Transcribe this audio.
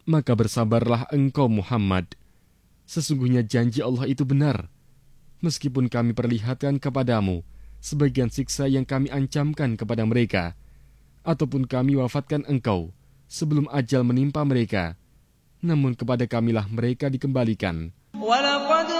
Maka bersabarlah engkau Muhammad. Sesungguhnya janji Allah itu benar. Meskipun kami perlihatkan kepadamu sebagian siksa yang kami ancamkan kepada mereka, ataupun kami wafatkan engkau sebelum ajal menimpa mereka, namun kepada kamilah mereka dikembalikan.